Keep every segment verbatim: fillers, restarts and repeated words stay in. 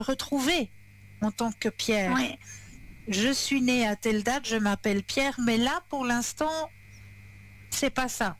retrouver en tant que Pierre. Oui. Je suis né à telle date, je m'appelle Pierre, mais là, pour l'instant, c'est pas ça.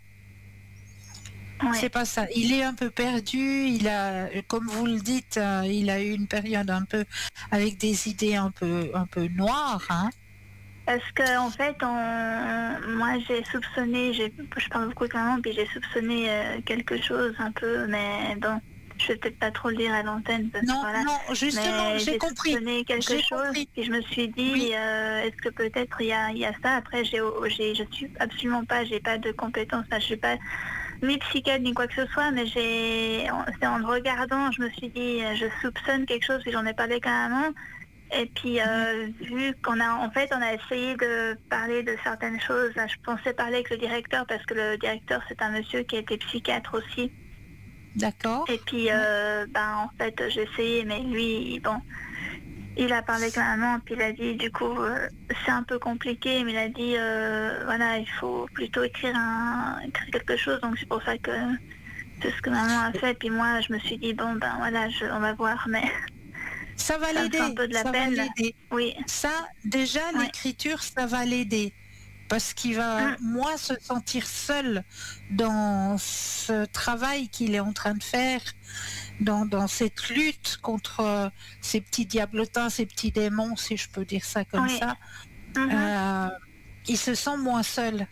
Oui. C'est pas ça. Il est un peu perdu. Il a, comme vous le dites, euh, il a eu une période un peu avec des idées un peu, un peu noires. Hein. Parce que en fait, on... moi j'ai soupçonné, j'ai... je parle beaucoup de maman, puis j'ai soupçonné euh, quelque chose un peu, mais bon, je vais peut-être pas trop le dire à l'antenne. Parce Non, que, voilà. non, justement, Mais j'ai j'ai compris. soupçonné quelque J'ai chose, compris. puis je me suis dit, Oui. euh, est-ce que peut-être il y a, il y a ça. Après, j'ai, j'ai, je suis absolument pas, j'ai pas de compétences, enfin, je suis pas ni psychiatre ni quoi que ce soit, mais j'ai, c'est en le regardant, je me suis dit, je soupçonne quelque chose, puis j'en ai parlé quand même. Et puis, euh, vu qu'on a, en fait, on a essayé de parler de certaines choses. Là, je pensais parler avec le directeur parce que le directeur, c'est un monsieur qui a été psychiatre aussi. D'accord. Et puis, euh, ben, en fait, j'ai essayé, mais lui, bon, il a parlé avec ma maman, puis il a dit, du coup, euh, c'est un peu compliqué, mais il a dit, euh, voilà, il faut plutôt écrire, un, écrire quelque chose. Donc, c'est pour ça que c'est ce que maman a fait. Puis moi, je me suis dit, bon, ben, voilà, je, on va voir, mais... Ça va Ça me fait un l'aider, peu de la ça va peine. l'aider. Oui. Ça, déjà, Ouais. l'écriture, ça va l'aider. Parce qu'il va Mm. moins se sentir seul dans ce travail qu'il est en train de faire, dans, dans cette lutte contre euh, ces petits diablotins, ces petits démons, si je peux dire ça comme Oui. ça. Mm-hmm. Euh, il se sent moins seul.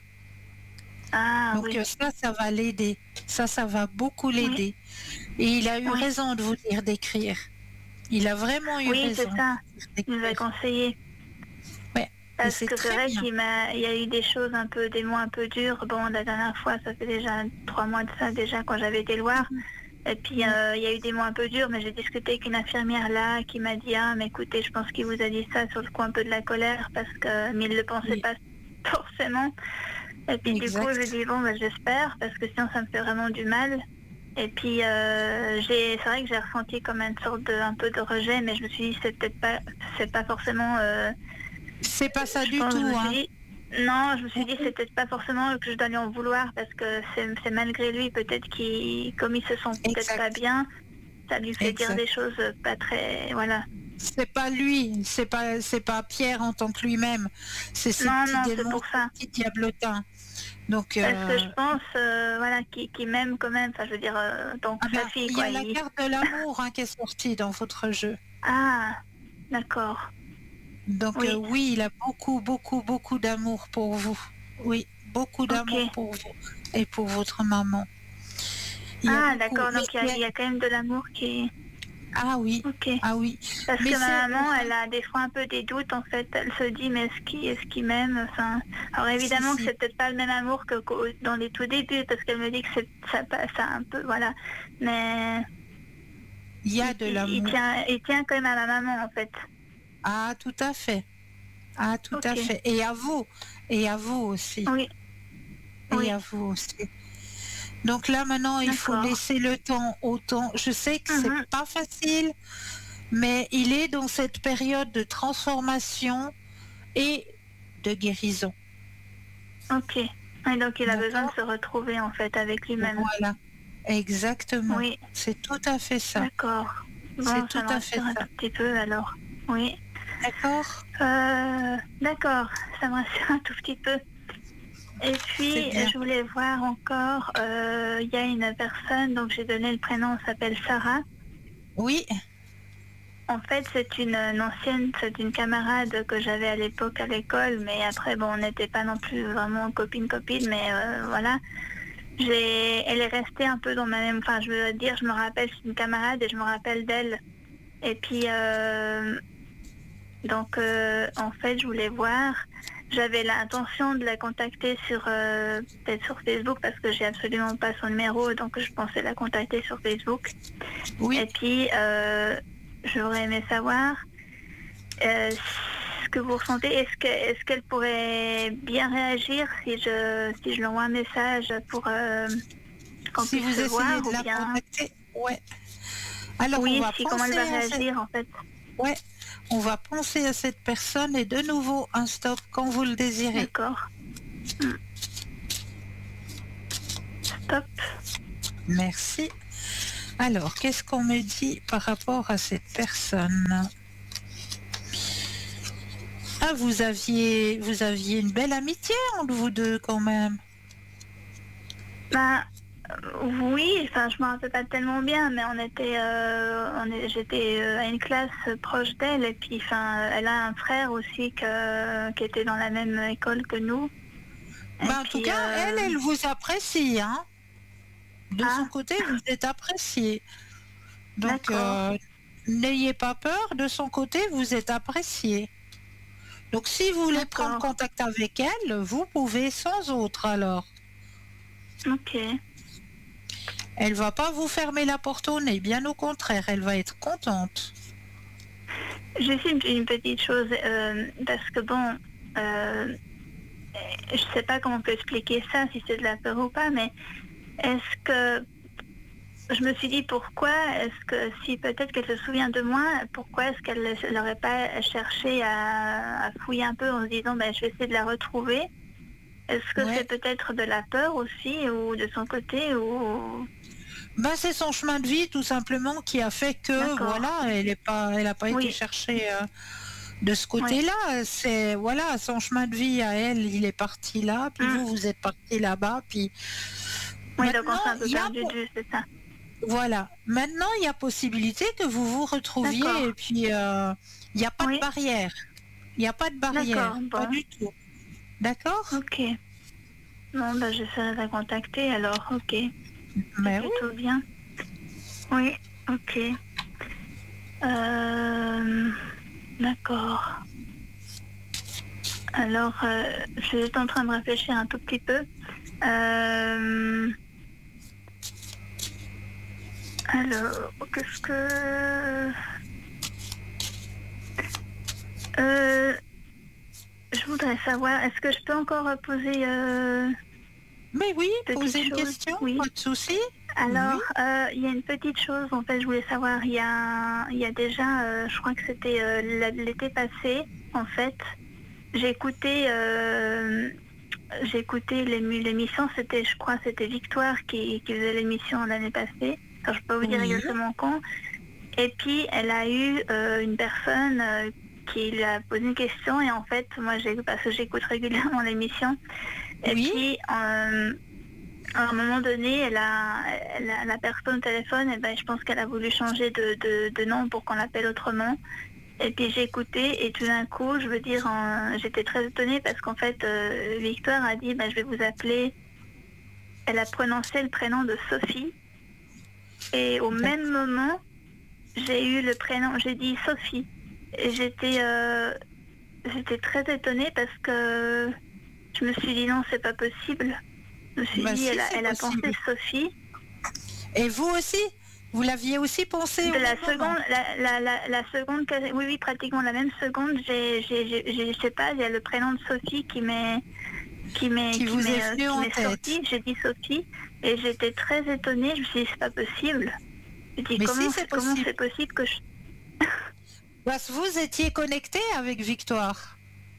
Ah, Donc oui. ça, ça va l'aider. Ça, ça va beaucoup l'aider. Oui. Et il a eu Oui. raison de vous dire d'écrire. Il a vraiment eu Oui, raison. c'est ça. Il nous a conseillé. Ouais. Parce c'est que c'est très vrai bien. qu'il m'a, il y a eu des choses un peu, des mots un peu durs. Bon, la dernière fois, ça fait déjà trois mois de ça déjà quand j'avais été le voir. Et puis euh, il y a eu des mots un peu durs, mais j'ai discuté avec une infirmière là qui m'a dit ah mais écoutez, je pense qu'il vous a dit ça sur le coup un peu de la colère parce que mais il le pensait Oui. pas forcément. Et puis Exact. du coup je dis bon ben j'espère parce que sinon ça me fait vraiment du mal. Et puis euh, j'ai, c'est vrai que j'ai ressenti comme une sorte de un peu de rejet, mais je me suis dit c'est peut-être pas, c'est pas forcément. Euh, C'est pas ça je du pense, tout. je me Hein. suis dit, non, je me suis dit c'est peut-être pas forcément que je dois lui en vouloir parce que c'est, c'est malgré lui peut-être qu'il, comme il se sent peut-être Exact. pas bien, ça lui fait Exact. dire des choses pas très, voilà. C'est pas lui, c'est pas, c'est pas Pierre en tant que lui-même. C'est ces Non, petits non, c'est démons, pour ça. ces petits diablotins. Donc, Parce que euh, je pense, euh, voilà, qu'il, qu'il m'aime quand même. Enfin, je veux dire, euh, tant que ah sa ben, fille, il y quoi. a la il- carte de l'amour hein, qui est sortie dans votre jeu. Ah, d'accord. Donc euh, Oui. oui, il a beaucoup, beaucoup, beaucoup d'amour pour vous. Oui, beaucoup Ok. d'amour pour vous et pour votre maman. Il y a Ah, beaucoup. d'accord. Mais Donc il y, a, il y a- il y a quand même de l'amour qui. Ah oui, Ok. ah oui. Parce Mais que c'est ma maman, elle a des fois un peu des doutes en fait. Elle se dit mais est-ce qu'il est-ce qu'il m'aime enfin, alors si, évidemment que si. c'est peut-être pas le même amour que qu'au- dans les tout débuts parce qu'elle me dit que c'est ça passe ça un peu voilà. Mais Il y a il, de il- il l'amour. tient il tient quand même à ma maman en fait. Ah, tout à fait. Ah, tout à Ok. fait. Et à vous. Et à vous aussi. Oui. Et Oui. à vous aussi. Donc là, maintenant, il faut D'accord. laisser le temps au temps. Je sais que c'est Mhm. pas facile, mais il est dans cette période de transformation et de guérison. Ok. Et donc il a besoin de D'accord? se retrouver en fait avec lui-même. Voilà. Exactement. Oui. C'est tout à fait ça. D'accord. C'est Bon, tout ça me à fait rassure un ça. tout petit peu alors. Oui. D'accord? Euh, d'accord, ça me rassure un tout petit peu. Et C'est puis, bien. je voulais voir encore, euh, il y a une personne, donc j'ai donné le prénom, elle s'appelle Sarah. Oui. En fait, c'est une, une ancienne, c'est une camarade que j'avais à l'époque à l'école, mais après, bon, on n'était pas non plus vraiment copine-copine, mais euh, voilà. J'ai, elle est restée un peu dans ma même, enfin, je veux dire, je me rappelle, c'est une camarade et je me rappelle d'elle. Et puis, euh, donc, euh, en fait, je voulais voir. J'avais l'intention de la contacter sur euh, peut-être sur Facebook parce que j'ai absolument pas son numéro, donc je pensais la contacter sur Facebook. Oui. Et puis, euh, j'aurais aimé savoir euh, ce que vous ressentez. Est-ce que est-ce qu'elle pourrait bien réagir si je si je lui envoie un message pour euh, qu'on Si puisse vous se essayez voir de ou la bien contacter, ouais. Alors on oui, va si comment elle va penser à cette, réagir en fait. ouais, on va penser à cette personne et de nouveau un stop quand vous le désirez. D'accord. Hmm. Stop. Merci. Alors, qu'est-ce qu'on me dit par rapport à cette personne? Ah, vous aviez, vous aviez une belle amitié entre vous deux quand même. Bah, euh, oui, enfin, je me rappelle pas tellement bien, mais on était, euh, on est, j'étais euh, à une classe proche d'elle, et puis, enfin, elle a un frère aussi que, qui était dans la même école que nous. Et Bah, en tout puis, cas, elle, euh, elle vous apprécie, hein. De son ah, côté, vous êtes apprécié. Donc, d'accord, euh, n'ayez pas peur, de son côté, vous êtes apprécié. Donc, si vous voulez prendre d'accord, contact avec elle, vous pouvez sans autre alors. ok. Elle va pas vous fermer la porte au nez, bien au contraire, elle va être contente. Juste une, une petite chose, euh, parce que bon, euh, je sais pas comment on peut expliquer ça, si c'est de la peur ou pas, mais est-ce que je me suis dit pourquoi est-ce que si peut-être qu'elle se souvient de moi, pourquoi est-ce qu'elle n'aurait pas cherché à, à fouiller un peu en se disant ben, je vais essayer de la retrouver. Est-ce que Ouais. c'est peut-être de la peur aussi ou de son côté ou Ben, c'est son chemin de vie tout simplement qui a fait que d'accord. voilà, elle est pas, elle a pas été Oui, chercher euh, de ce oui. côté-là. C'est voilà, son chemin de vie à elle, il est parti là, puis Hmm. vous, vous êtes parti là-bas, puis Oui, donc on maintenant s'est un peu il y a perdu de vue, c'est ça. voilà, maintenant il y a possibilité que vous vous retrouviez D'accord. et puis euh, il n'y a pas de Oui, barrière, il n'y a pas de d'accord. barrière, pas Bon, du tout. D'accord? ok. Bon, ben j'essaierai de la contacter alors, ok. C'est Mais oui. plutôt bien. Oui, ok. Euh, d'accord. Alors, euh, je suis juste en train de réfléchir un tout petit peu. Euh, alors, qu'est-ce que... Euh, je voudrais savoir, est-ce que je peux encore poser euh, Mais oui, petite posez une chose? question, Oui. pas de souci. Alors, Oui. euh, il y a une petite chose, en fait, je voulais savoir. Il y a, il y a déjà, euh, je crois que c'était euh, l- l'été passé, en fait, j'ai écouté, euh, j'ai écouté l'ému- l'émission, c'était, je crois, c'était Victoire qui, qui faisait l'émission l'année passée. Alors, je peux pas vous dire Oui. exactement quand. Et puis, elle a eu euh, une personne euh, qui lui a posé une question, et en fait, moi, j'ai, parce que j'écoute régulièrement l'émission, et Oui. puis, euh, à un moment donné, elle a, elle a- la personne au téléphone, et ben, je pense qu'elle a voulu changer de, de- de nom pour qu'on l'appelle autrement. Et puis j'ai écouté et tout d'un coup, je veux dire, en- j'étais très étonnée parce qu'en fait, euh, Victoire a dit, ben, je vais vous appeler. Elle a prononcé le prénom de Sophie. Et au D'accord. même moment, j'ai eu le prénom, j'ai dit Sophie. Et j'étais, euh, j'étais très étonnée parce que je me suis dit non, c'est pas possible. Je me suis Bah dit, si, elle a, c'est elle a pensé possible. Sophie. Et vous aussi, vous l'aviez aussi pensé De au la même moment. seconde, la, la, la, la seconde, que- oui, oui, pratiquement la même seconde, j'ai, j'ai, j'ai, j'ai- je sais pas, il y a le prénom de Sophie qui m'est, qui m'est, Qui qui vous est m'est, euh, venu qui en m'est tête. sorti. J'ai dit Sophie et j'étais très étonnée. Je me suis dit, c'est pas possible. J'ai dit, Mais si, comment, c'est c'est- comment possible. c'est possible que je... Parce que vous étiez connecté avec Victoire.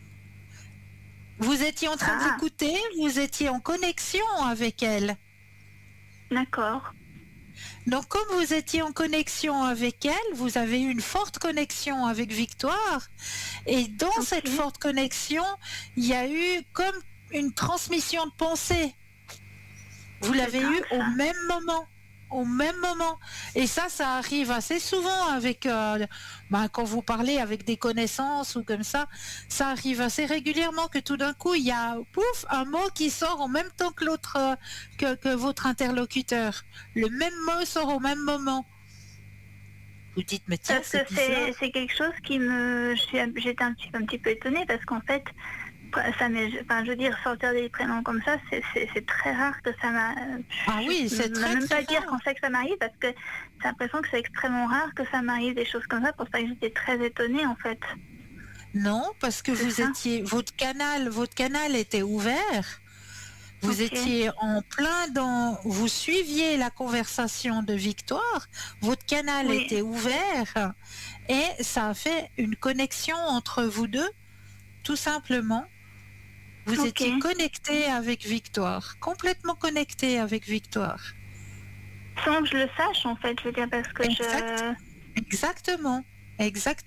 Vous étiez en train de Ah, l'écouter, vous étiez en connexion avec elle. d'accord. Donc comme vous étiez en connexion avec elle, vous avez eu une forte connexion avec Victoire. Et dans Ok, cette forte connexion, il y a eu comme une transmission de pensée. Vous c'est l'avez eu dingue au ça. même moment. Au même moment. Et ça, ça arrive assez souvent avec, euh, ben, quand vous parlez avec des connaissances ou comme ça, ça arrive assez régulièrement que tout d'un coup, il y a, pouf, un mot qui sort en même temps que l'autre, euh, que, que votre interlocuteur. Le même mot sort au même moment. Vous dites, mais tiens, Parce que c'est c'est, bizarre. c'est quelque chose qui me, je suis- j'étais un petit, un petit peu étonnée parce qu'en fait, ça m'est, enfin, je veux dire, sortir des prénoms comme ça, c'est, c'est, c'est très rare que ça m'a. Ah oui, Je c'est ne très même très pas dire rare. quand c'est que ça m'arrive parce que j'ai l'impression que c'est extrêmement rare que ça m'arrive des choses comme ça. Pour ça que j'étais très étonnée en fait. Non, parce que C'est vous ça. étiez, votre canal, votre canal était ouvert. Vous Ok. étiez en plein dans, vous suiviez la conversation de Victoire, votre canal Oui. était ouvert et ça a fait une connexion entre vous deux, tout simplement. Vous Ok. étiez connecté avec Victoire, complètement connecté avec Victoire. sans que je le sache en fait, je veux dire, parce que Exact. je... Exactement. Exactement.